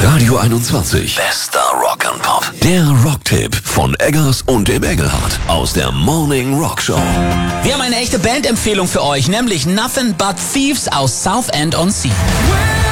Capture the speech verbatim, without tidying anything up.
Radio einundzwanzig. Bester Rock'n'Pop. Der Rocktipp von Eggers und dem Engelhardt aus der Morning Rock Show. Wir haben eine echte Bandempfehlung für euch, nämlich Nothing But Thieves aus Southend on Sea.